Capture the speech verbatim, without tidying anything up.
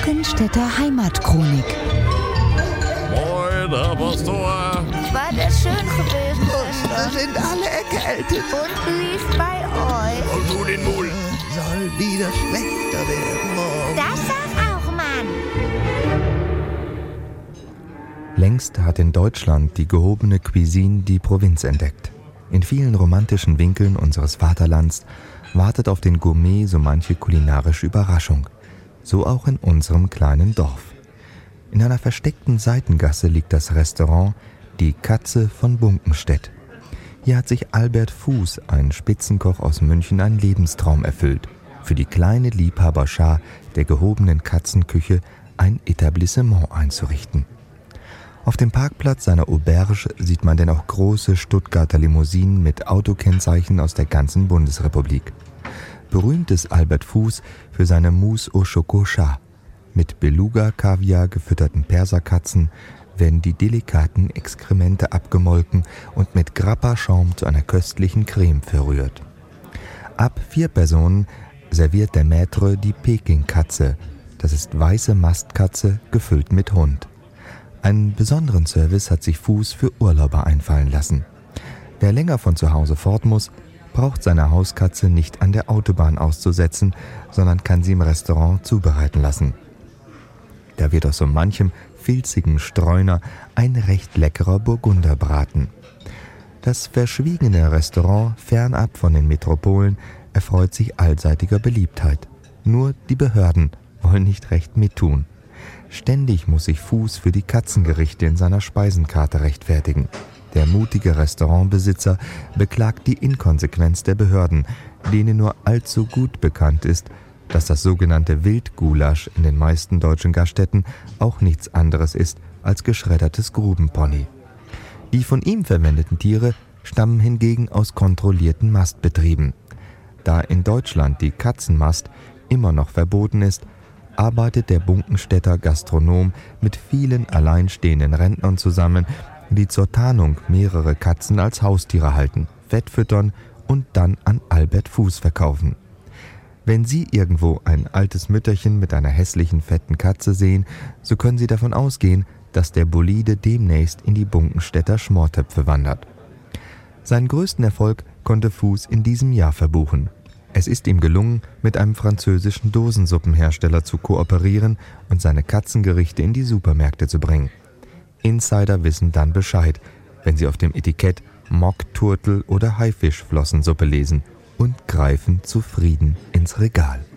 Bunkenstädter Heimatchronik. Moin, Herr Pastor. War das schön gewesen? Wir sind alle erkältet. Und wie ist bei euch? Und du den Mul. Soll wieder schlechter werden morgen. Das sag auch, Mann. Längst hat in Deutschland die gehobene Cuisine die Provinz entdeckt. In vielen romantischen Winkeln unseres Vaterlands wartet auf den Gourmet so manche kulinarische Überraschung. So auch in unserem kleinen Dorf. In einer versteckten Seitengasse liegt das Restaurant Die Katze von Bunkenstedt. Hier hat sich Albert Fuß, ein Spitzenkoch aus München, einen Lebenstraum erfüllt. Für die kleine Liebhaberschar der gehobenen Katzenküche ein Etablissement einzurichten. Auf dem Parkplatz seiner Auberge sieht man denn auch große Stuttgarter Limousinen mit Autokennzeichen aus der ganzen Bundesrepublik. Berühmt ist Albert Fuß für seine Mousse au Chocolat. Mit Beluga-Kaviar gefütterten Perserkatzen werden die delikaten Exkremente abgemolken und mit Grappa-Schaum zu einer köstlichen Creme verrührt. Ab vier Personen serviert der Maître die Peking-Katze. Das ist weiße Mastkatze gefüllt mit Hund. Einen besonderen Service hat sich Fuß für Urlauber einfallen lassen. Wer länger von zu Hause fort muss, braucht seine Hauskatze nicht an der Autobahn auszusetzen, sondern kann sie im Restaurant zubereiten lassen. Da wird aus so manchem filzigen Streuner ein recht leckerer Burgunderbraten. Das verschwiegene Restaurant, fernab von den Metropolen, erfreut sich allseitiger Beliebtheit. Nur die Behörden wollen nicht recht mittun. Ständig muss sich Fuß für die Katzengerichte in seiner Speisenkarte rechtfertigen. Der mutige Restaurantbesitzer beklagt die Inkonsequenz der Behörden, denen nur allzu gut bekannt ist, dass das sogenannte Wildgulasch in den meisten deutschen Gaststätten auch nichts anderes ist als geschreddertes Grubenpony. Die von ihm verwendeten Tiere stammen hingegen aus kontrollierten Mastbetrieben. Da in Deutschland die Katzenmast immer noch verboten ist, arbeitet der Bunkenstädter Gastronom mit vielen alleinstehenden Rentnern zusammen, die zur Tarnung mehrere Katzen als Haustiere halten, Fett füttern und dann an Albert Fuß verkaufen. Wenn Sie irgendwo ein altes Mütterchen mit einer hässlichen, fetten Katze sehen, so können Sie davon ausgehen, dass der Bolide demnächst in die Bunkenstädter Schmortöpfe wandert. Seinen größten Erfolg konnte Fuß in diesem Jahr verbuchen. Es ist ihm gelungen, mit einem französischen Dosensuppenhersteller zu kooperieren und seine Katzengerichte in die Supermärkte zu bringen. Insider wissen dann Bescheid, wenn sie auf dem Etikett Mock-Turtel- oder Haifischflossensuppe lesen und greifen zufrieden ins Regal.